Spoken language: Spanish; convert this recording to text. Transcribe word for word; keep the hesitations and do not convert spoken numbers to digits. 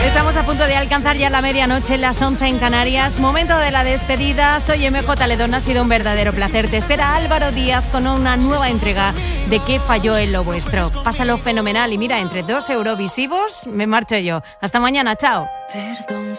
Estamos a punto de alcanzar ya la medianoche, las once en Canarias. Momento de la despedida. Soy M J Ledón, ha sido un verdadero placer. Te espera Álvaro Díaz con una nueva entrega de ¿Qué falló en lo vuestro? Pásalo fenomenal y mira, entre dos eurovisivos me marcho yo. Hasta mañana, chao. Perdón.